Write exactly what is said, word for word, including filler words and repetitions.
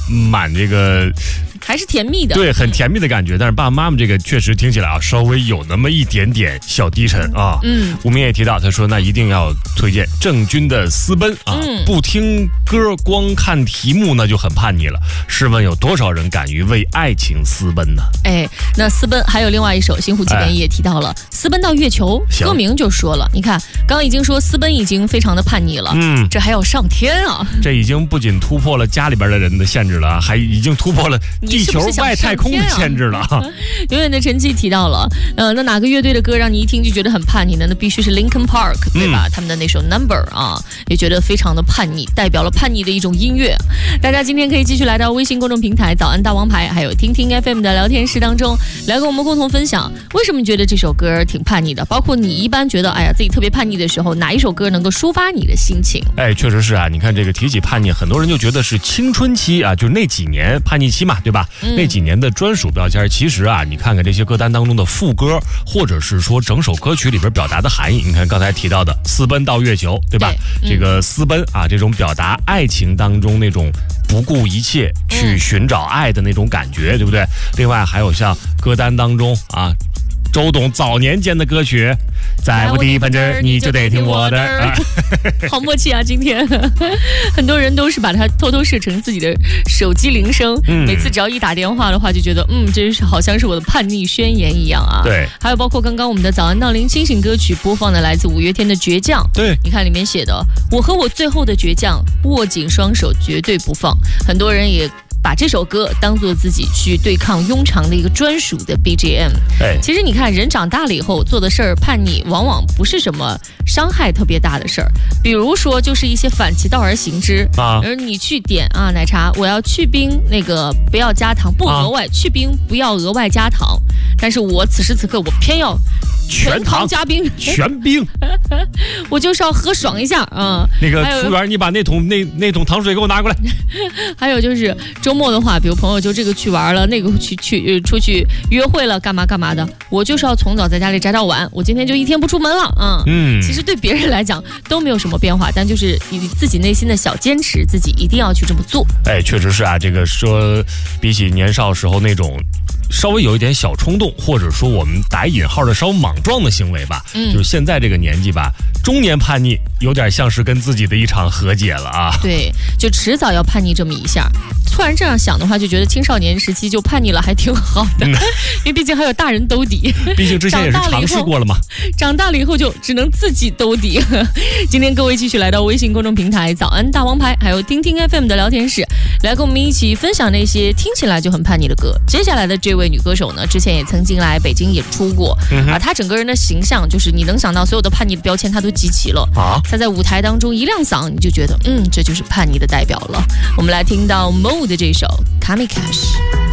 满这个。 还是甜蜜的， 对，很甜蜜的感觉。但是爸爸妈妈这个确实听起来啊，稍微有那么一点点小低沉啊。嗯，吴明也提到，他说那一定要推荐郑钧的《私奔》啊，嗯、不听歌光看题目那就很叛逆了。试问有多少人敢于为爱情私奔呢？ 哎，那《私奔》还有另外一首，新湖纪元也提到了，哎《私奔到月球》，歌名就说了。你看，刚刚已经说私奔已经非常的叛逆了，嗯，这还要上天啊！ 这已经不仅突破了家里边的人的限制了，还已经突破了。地球外太空的限制了。 永远的晨曦提到了，呃，那哪个乐队的歌让你一听就觉得很叛逆呢？那必须是 Linkin Park， 对吧？嗯、他们的那首 Number 啊，也觉得非常的叛逆，代表了叛逆的一种音乐。大家今天可以继续来到微信公众平台早安大王牌，还有听听 F M 的聊天室当中，来跟我们共同分享，为什么你觉得这首歌挺叛逆的？包括你一般觉得，哎呀，自己特别叛逆的时候，哪一首歌能够抒发你的心情？ 哎，确实是啊。你看这个提起叛逆，很多人就觉得是青春期啊，就是那几年叛逆期嘛，对吧？嗯、那几年的专属标签，其实啊，你看看这些歌单当中的副歌，或者是说整首歌曲里边表达的含义，你看刚才提到的私奔到月球，对吧？对嗯、这个私奔啊，这种表达爱情当中那种不顾一切去寻找爱的那种感觉，嗯、对不对？另外还有像歌单当中啊，周董早年间的歌曲，在我第分支你就得听我的，啊、 好默契啊！今天很多人都是把它偷偷设成自己的手机铃声，嗯、每次只要一打电话的话，就觉得嗯，这是好像是我的叛逆宣言一样啊。 对， 还有包括刚刚我们的早安闹铃清醒歌曲播放的来自五月天的《倔强》， 对， 你看里面写的，我和我最后的倔强，握紧双手绝对不放。很多人也把这首歌当做自己去对抗庸常的一个专属的 B G M。哎，其实你看，人长大了以后做的事儿，叛逆往往不是什么伤害特别大的事儿，比如说就是一些反其道而行之啊。而你去点啊奶茶，我要去冰，那个不要加糖，不额外、啊、去冰，不要额外加糖。但是我此时此刻我偏要全糖加冰， 全冰， 我就是要喝爽一下啊。 那个服务员，你把那桶那那桶糖水给我拿过来。 还有就是周末的话，比如朋友就这个去玩了，那个去去出去约会了，干嘛干嘛的，我就是要从早在家里宅到晚，我今天就一天不出门了啊。嗯，其实对别人来讲都没有什么变化，但就是你自己内心的小坚持，自己一定要去这么做。 哎，确实是啊，这个说比起年少时候那种稍微有一点小冲动，或者说我们打引号的稍莽撞的行为吧，嗯，就是现在这个年纪吧，中年叛逆有点像是跟自己的一场和解了啊。 对，就迟早要叛逆这么一下。突然这样想的话，就觉得青少年时期就叛逆了还挺好的，嗯、因为毕竟还有大人兜底。 毕竟之前也是尝试过了嘛。 长大了以后就只能自己兜底。今天各位继续来到微信公众平台早安大王牌，还有听听 F M 的聊天室，来跟我们一起分享那些听起来就很叛逆的歌。接下来的这位女歌手呢，之前也曾经来北京演出过，嗯、啊，她整个人的形象就是你能想到所有的叛逆的标签，她都集齐了啊。她在舞台当中一亮嗓，你就觉得嗯，这就是叛逆的代表了。我们来听到 Mo 的这首 Kamikaze。